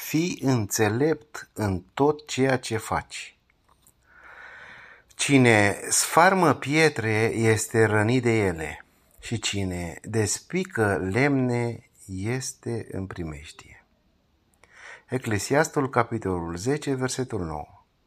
Fii înțelept în tot ceea ce faci. Cine sfarmă pietre este rănit de ele și cine despică lemne este în primejdie. Eclesiastul, capitolul 10, versetul 9.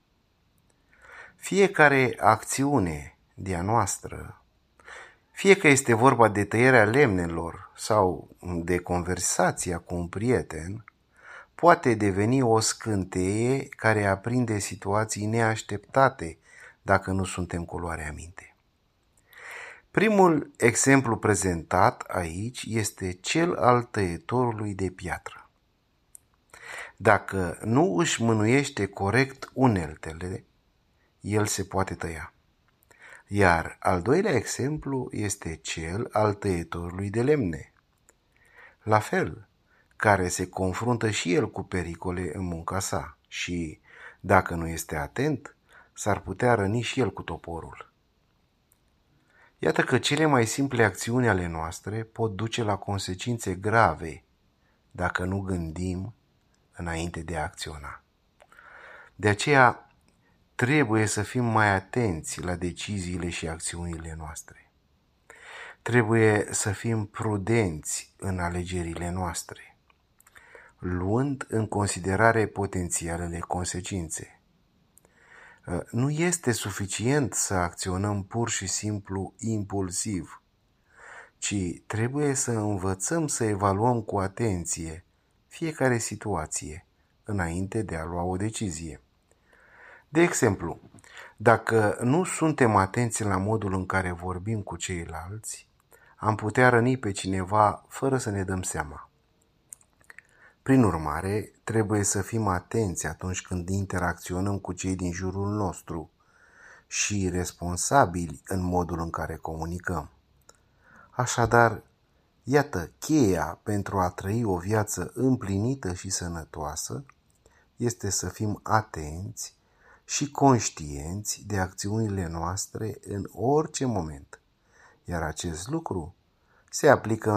Fiecare acțiune de-a noastră, fie că este vorba de tăierea lemnelor sau de conversația cu un prieten, poate deveni o scânteie care aprinde situații neașteptate dacă nu suntem cu luarea minte. Primul exemplu prezentat aici este cel al tăietorului de piatră. Dacă nu își mânuiește corect uneltele, el se poate tăia. Iar al doilea exemplu este cel al tăietorului de lemne. La fel, care se confruntă și el cu pericole în munca sa și, dacă nu este atent, s-ar putea răni și el cu toporul. Iată că cele mai simple acțiuni ale noastre pot duce la consecințe grave dacă nu gândim înainte de a acționa. De aceea, trebuie să fim mai atenți la deciziile și acțiunile noastre. Trebuie să fim prudenți în alegerile noastre, luând în considerare potențialele consecințe. Nu este suficient să acționăm pur și simplu impulsiv, ci trebuie să învățăm să evaluăm cu atenție fiecare situație înainte de a lua o decizie. De exemplu, dacă nu suntem atenți la modul în care vorbim cu ceilalți, am putea răni pe cineva fără să ne dăm seama. Prin urmare, trebuie să fim atenți atunci când interacționăm cu cei din jurul nostru și responsabili în modul în care comunicăm. Așadar, iată, cheia pentru a trăi o viață împlinită și sănătoasă este să fim atenți și conștienți de acțiunile noastre în orice moment, iar acest lucru se aplică